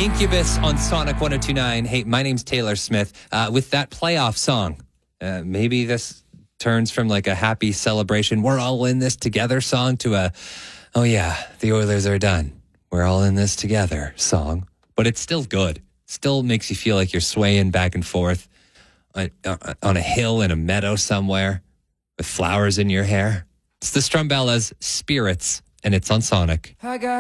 Incubus on Sonic 102.9. Hey, my name's Taylor Smith. With that playoff song, maybe this turns from like a happy celebration, we're all in this together song to a, oh yeah, the Oilers are done, we're all in this together song. But it's still good. Still makes you feel like you're swaying back and forth on a hill in a meadow somewhere with flowers in your hair. It's the Strumbellas Spirits, and it's on Sonic.